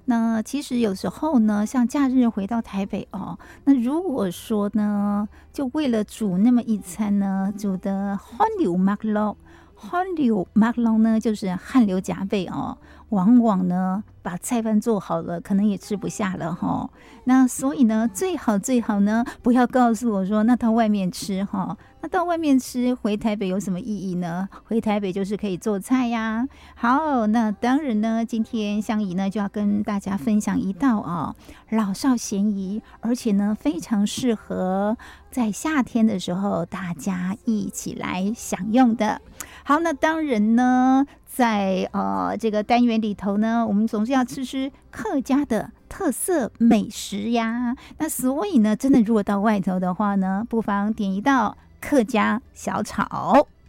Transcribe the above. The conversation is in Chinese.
那其实有时候呢，像假日回到台北哦，那如果说呢，就为了煮那么一餐呢，煮的汗流马龙，汗流马龙呢，就是汗流浃背哦。往往呢，把菜饭做好了，可能也吃不下了哈。那所以呢，最好呢，不要告诉我说，那到外面吃哈。那到外面吃，回台北有什么意义呢？回台北就是可以做菜呀。好，那当然呢，今天香怡呢就要跟大家分享一道哦，老少咸宜，而且呢非常适合在夏天的时候大家一起来享用的。好，那当然呢，在这个单元里头呢，我们总是要吃客家的特色美食呀。那所以呢，真的如果到外头的话呢，不妨点一道客家小炒。